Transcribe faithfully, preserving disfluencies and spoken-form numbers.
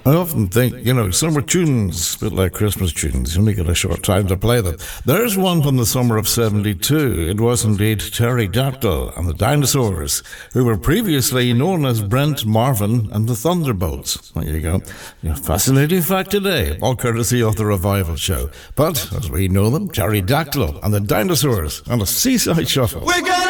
I often think, you know, summer tunes, a bit like Christmas tunes, you only get a short time to play them. There's one from the summer of seventy-two. It was indeed Terry Dactyl and the Dinosaurs, who were previously known as Brent Marvin and the Thunderbolts. There you go. A fascinating fact today, all courtesy of the Revival Show. But, as we know them, Terry Dactyl and the Dinosaurs and a Seaside Shuffle. We're